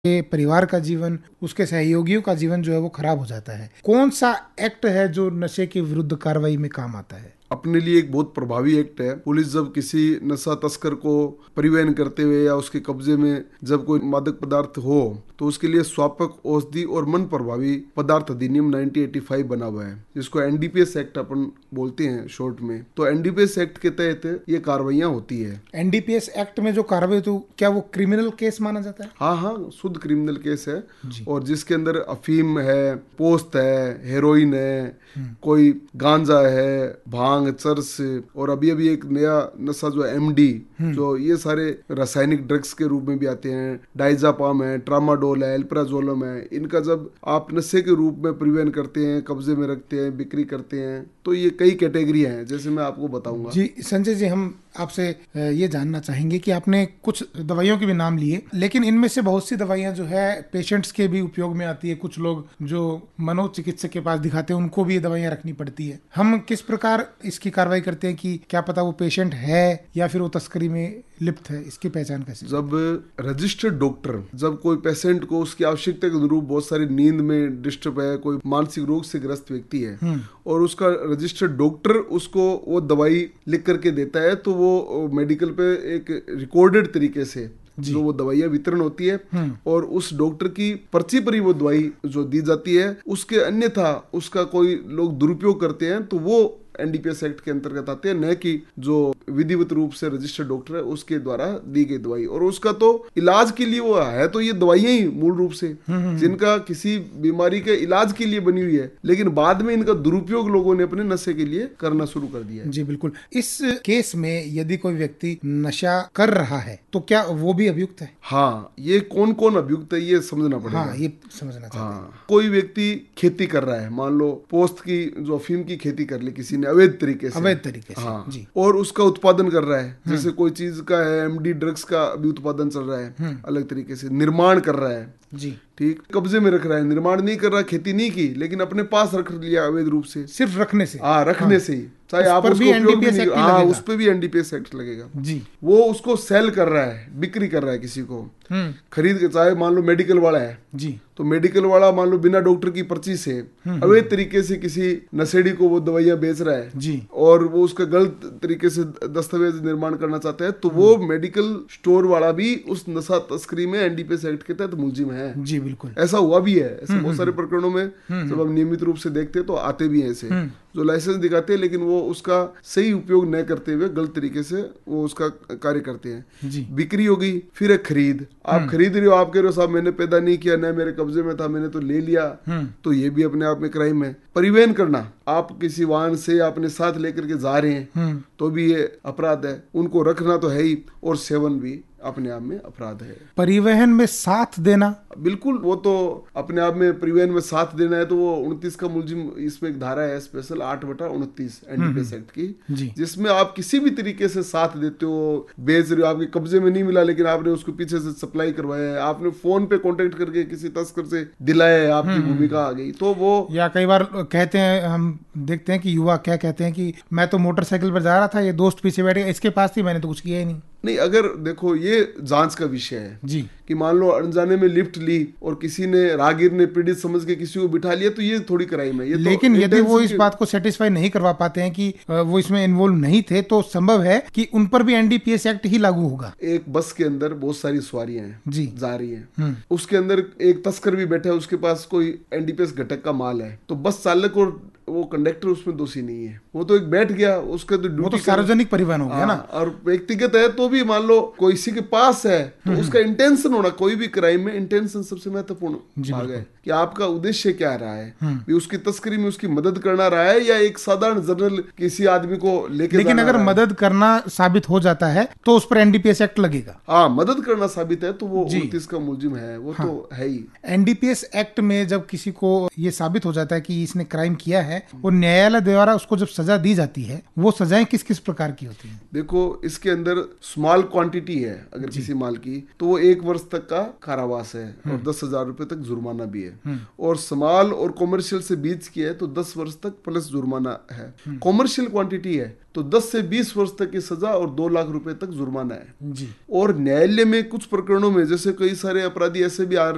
के परिवार का जीवन, उसके सहयोगियों का जीवन जो है वो खराब हो जाता है। कौन सा एक्ट है जो नशे के विरुद्ध कार्रवाई में काम आता है? अपने लिए एक बहुत प्रभावी एक्ट है। पुलिस जब किसी नशा तस्कर को परिवहन करते हुए या उसके कब्जे में जब कोई मादक पदार्थ हो तो उसके लिए स्वापक, औषधि और मन प्रभावी पदार्थ अधिनियम 1985 बना हुआ है, जिसको एनडीपीएस एक्ट अपन बोलते हैं शॉर्ट में। तो एनडीपीएस एक्ट के तहत ये कार्रवाइयाँ होती है। एनडीपीएस एक्ट में जो कार्रवाई, तो क्या वो क्रिमिनल केस माना जाता है? हाँ हाँ, शुद्ध क्रिमिनल केस है। जी। और जिसके अंदर अफीम है, पोस्त है, हेरोइन है, कोई गांजा है, भांग, चरस, और अभी अभी एक नया नशा जो है एमडी, जो ये सारे रासायनिक ड्रग्स के रूप में भी आते हैं, डाइजापाम है, ट्रामाडोल है, एल्प्राजोलम है। इनका जब आप नशे के रूप में परिवहन करते हैं, कब्जे में रखते हैं, बिक्री करते हैं, तो ये कई कैटेगरी हैं, जैसे मैं आपको बताऊंगा। जी संजय जी, हम आपसे ये जानना चाहेंगे कि आपने कुछ दवाइयों के भी नाम लिए, लेकिन इनमें से बहुत सी दवाइयां जो है पेशेंट्स के भी उपयोग में आती है। कुछ लोग जो मनोचिकित्सक के पास दिखाते हैं उनको भी ये दवाइयां रखनी पड़ती है। हम किस प्रकार इसकी कार्रवाई करते हैं कि क्या पता वो पेशेंट है या फिर वो तस्करी में लिप्त है, इसकी पहचान कैसे? जब रजिस्टर्ड डॉक्टर जब कोई पेशेंट को उसकी आवश्यकता के अनुरूप बहुत सारी नींद में डिस्टर्ब है, कोई मानसिक रोग से ग्रस्त व्यक्ति है और उसका रजिस्टर्ड डॉक्टर उसको वो दवाई लिख करके देता है, तो वो मेडिकल पे एक रिकॉर्डेड तरीके से जो वो दवाइयाँ वितरण होती है और उस डॉक्टर की पर्ची पर ही वो दवाई जो दी जाती है। उसके अन्यथा उसका कोई लोग दुरुपयोग करते हैं तो वो एनडीपीएस एक्ट के अंतर्गत आते हैं, न कि जो विधिवत रूप से रजिस्टर्ड डॉक्टर है उसके द्वारा दी गई दवाई। और उसका तो इलाज के लिए वो है, तो ये दवाइयां ही मूल रूप से जिनका किसी बीमारी के इलाज के लिए बनी हुई है, लेकिन बाद में इनका दुरुपयोग लोगों ने अपने नशे के लिए करना शुरू कर दिया है। जी बिल्कुल। इस केस में यदि कोई व्यक्ति नशा कर रहा है तो क्या वो भी अभियुक्त है? हाँ, ये कौन कौन अभियुक्त है ये समझना पड़ेगा। हाँ, ये समझना चाहते हैं। हाँ, कोई व्यक्ति खेती कर रहा है, मान लो पोस्त की जो अफीम की खेती कर ली किसी ने अवैध तरीके से। हाँ, जी। और उसका उत्पादन कर रहा है, जैसे कोई चीज का है, एमडी ड्रग्स का अभी उत्पादन चल रहा है, अलग तरीके से निर्माण कर रहा है, जी ठीक, कब्जे में रख रहा है, निर्माण नहीं कर रहा, खेती नहीं की, लेकिन अपने पास रख लिया अवैध रूप से, सिर्फ रखने से। हाँ, रखने से ही, चाहे आप उसको उपयोग भी नहीं, हाँ, उस पर भी एनडीपीएस एक्ट लगेगा। जी। वो उसको सेल कर रहा है, बिक्री कर रहा है किसी को, खरीद के, चाहे मान लो मेडिकल वाला है जी, तो मेडिकल वाला मान लो बिना डॉक्टर की पर्ची से अवैध तरीके से किसी नशेड़ी को वो दवाइयां बेच रहा है जी, और वो उसका गलत तरीके से दस्तावेज निर्माण करना चाहता है, तो वो मेडिकल स्टोर वाला भी उस नशा तस्करी में एनडीपीएस एक्ट के तहत मुलजिम है। जी बिल्कुल, ऐसा हुआ भी है, ऐसे बहुत सारे प्रकरणों में जब हम नियमित रूप से देखते हैं तो आते भी हैं ऐसे जो लाइसेंस दिखाते हैं लेकिन वो उसका सही उपयोग न करते हुए गलत तरीके से वो उसका कार्य करते हैं। जी। बिक्री होगी, फिर है खरीद। आप खरीद रहे हो, आप कह रहे हो साहब मैंने पैदा नहीं किया, न मेरे कब्जे में था, मैंने तो ले लिया, तो ये भी अपने आप में क्राइम है। परिवहन करना, आप किसी वाहन से अपने साथ लेकर के जा रहे हैं तो भी ये अपराध है, उनको रखना तो है ही, और सेवन भी अपने आप में अपराध है। परिवहन में साथ देना, बिल्कुल, वो तो अपने आप में परिवहन में साथ देना है, तो वो 29 का मुलजिम, इसमें एक धारा है स्पेशल 8/29 एनडीपीएस एक्ट की, जिसमें आप किसी भी तरीके से साथ देते हो, बेच रहे हो, आपके कब्जे में नहीं मिला लेकिन आपने उसको पीछे से सप्लाई करवाया है, आपने फोन पे कांटेक्ट करके किसी तस्कर से दिलाया है, आपकी भूमिका आ गई, तो वो। या कई बार कहते हैं, हम देखते हैं कि युवा क्या कहते हैं कि मैं तो मोटरसाइकिल पर जा रहा था, ये दोस्त पीछे बैठे, इसके पास थी, मैंने तो कुछ किया ही नहीं। अगर देखो ये जांच का विषय है जी, कि मान लो अनजाने में लिफ्ट ली और किसी ने, राहगीर ने पीड़ित समझ के किसी को बिठा लिया, तो ये थोड़ी क्राइम है। ये लेकिन तो यदि वो इस बात को सेटिस्फाई नहीं करवा पाते हैं कि वो इसमें इन्वॉल्व नहीं थे, तो संभव है कि उन पर भी एनडीपीएस एक्ट ही लागू होगा। एक बस के अंदर बहुत सारी सवारियां हैं जी, जा रही हैं, उसके अंदर एक तस्कर भी बैठा है, उसके पास कोई एनडीपीएस घटक का माल है, तो बस चालक और वो कंडक्टर उसमें दोषी नहीं है, वो तो एक बैठ गया, उसका तो ड्यूटी, वो तो सार्वजनिक परिवहन हो गया ना, और व्यक्तिगत है तो भी मान लो कोई किसी के पास है तो उसका इंटेंशन होना, कोई भी क्राइम में इंटेंशन सबसे महत्वपूर्ण भाग है कि आपका उद्देश्य क्या रहा है, भी उसकी तस्करी में उसकी मदद करना रहा है या एक साधारण जनरल किसी आदमी को लेके। लेकिन अगर मदद करना साबित हो जाता है तो उस पर एनडीपीएस एक्ट लगेगा। हाँ, मदद करना साबित है तो वो 29 का मुलजिम है, वो तो है ही। एनडीपीएस एक्ट में जब किसी को ये साबित हो जाता है कि इसने क्राइम किया है और न्यायालय द्वारा उसको जब सजा दी जाती है, वो सजाएं किस किस प्रकार की होती हैं? देखो, इसके अंदर स्मॉल क्वांटिटी है अगर किसी माल की, तो वो 1 वर्ष तक का कारावास है और 10,000 रुपए तक जुर्माना भी है, और स्मॉल और कॉमर्शियल से बीच की है तो 10 वर्ष तक प्लस जुर्माना है। कॉमर्शियल क्वांटिटी है तो 10 से 20 वर्ष तक की सजा और 2 लाख रुपए तक जुर्माना है जी। और न्यायालय में कुछ प्रकरणों में, जैसे कई सारे अपराधी ऐसे भी आ रहे